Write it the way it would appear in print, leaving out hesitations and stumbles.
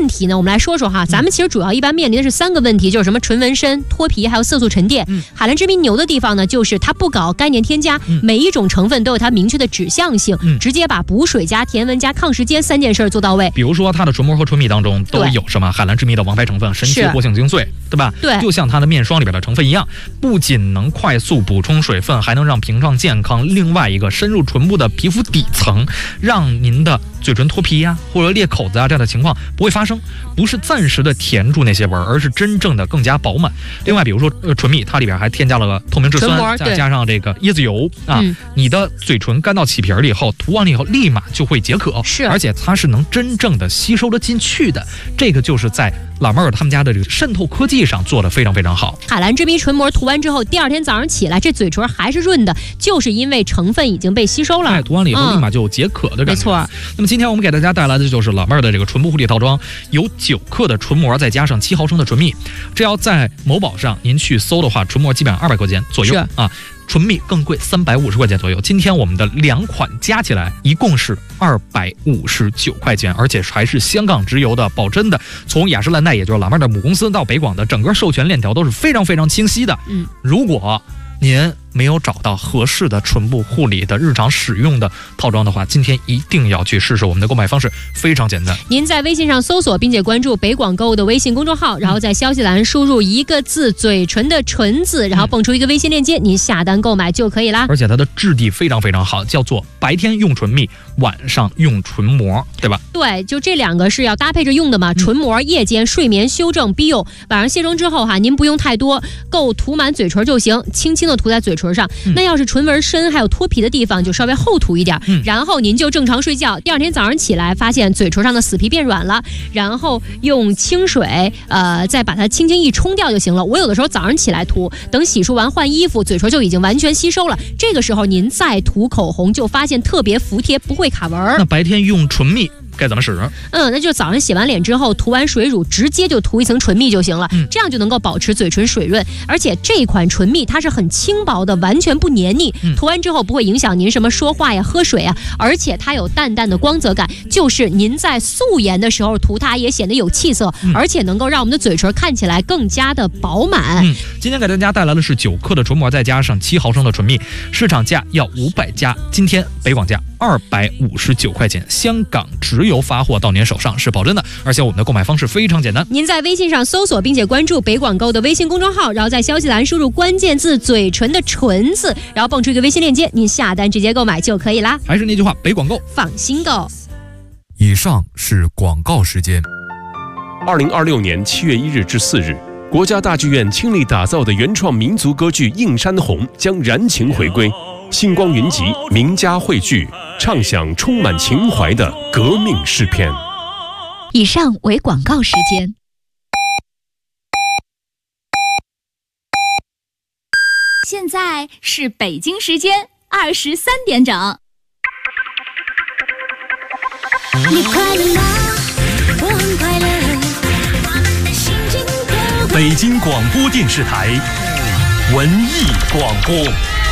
问题呢？我们来说说哈，咱们其实主要一般面临的是3个问题，就是什么纯纹身、脱皮还有色素沉淀。海蓝之谜牛的地方呢，就是它不搞概念添加，每一种成分都有它明确的指向性，直接把补水加甜纹加抗时间3件事做到位。 比如说它的唇膜和唇蜜当中都有什么海蓝之谜的王牌成分神奇活性精粹，对吧？ 对， 就像它的面霜里边的成分一样，不仅能快速补充水分，还能让屏障健康。另外一个深入唇部的皮肤底层，让您的嘴唇脱皮呀，或者裂口子啊这样的情况不会发生，不是暂时的填住那些纹，而是真正的更加饱满。另外，比如说唇蜜，它里边还添加了透明质酸，再加上这个椰子油啊，你的嘴唇干到起皮了以后，涂完了以后立马就会解渴，而且它是能真正的吸收得进去的。这个就是在老妹儿他们家的这个渗透科技上做得非常非常好。 海蓝之谜唇膜涂完之后，第2天早上起来，这嘴唇还是润的，就是因为成分已经被吸收了。 涂完了以后立马就解渴的感觉。 没错。 那么今天我们给大家带来的就是老妹儿的这个唇部护理套装，有9克的唇膜，再加上7毫升的唇蜜。这要在某宝上您去搜的话，唇膜基本上200块钱左右啊。唇蜜更贵，350块钱左右。今天我们的2款加起来一共是259块钱，而且还是香港直邮的，保真的。从雅诗兰黛，也就是老妹儿的母公司，到北广的整个授权链条都是非常非常清晰的。如果您没有找到合适的唇部护理的日常使用的套装的话，今天一定要去试试。我们的购买方式非常简单， 您在微信上搜索并且关注北广购物的微信公众号，然后在消息栏输入一个字嘴唇的唇字，然后蹦出一个微信链接，您下单购买就可以啦。 而且它的质地非常非常好，叫做白天用唇蜜，晚上用唇膜，对吧？ 对，就这2个是要搭配着用的嘛。唇膜夜间睡眠修正必用，晚上卸妆之后哈，您不用太多，够涂满嘴唇就行，轻轻的涂在嘴唇上。那要是唇纹深还有脱皮的地方，就稍微厚涂一点，然后您就正常睡觉。第2天早上起来，发现嘴唇上的死皮变软了，然后用清水再把它轻轻一冲掉就行了。我有的时候早上起来涂，等洗漱完换衣服，嘴唇就已经完全吸收了。这个时候您再涂口红，就发现特别服帖，不会卡纹。 那白天用唇蜜该怎么使？ 那就早上洗完脸之后，涂完水乳，直接就涂一层唇蜜就行了，这样就能够保持嘴唇水润。而且这款唇蜜它是很轻薄的，完全不黏腻，涂完之后不会影响您什么说话呀、喝水啊，而且它有淡淡的光泽感，就是您在素颜的时候涂它也显得有气色，而且能够让我们的嘴唇看起来更加的饱满。 今天给大家带来的是9克的唇膜，再加上7毫升的唇蜜，市场价要500加，今天北广价259块钱，香港直邮发货到您手上是保真的，而且我们的购买方式非常简单， 您在微信上搜索并且关注北广购的微信公众号，然后在消息栏输入关键字嘴唇的唇字，然后蹦出一个微信链接，您下单直接购买就可以啦。 还是那句话，北广购放心购。 以上是广告时间。 2026年7月1日至4日，国家大剧院倾力打造的原创民族歌剧《映山红》将燃情回归，星光云集，名家汇聚，唱响充满情怀的革命诗篇。 以上为广告时间。现在是北京时间23点整。 你快乐吗？我很快乐。心情可北京广播电视台文艺广播。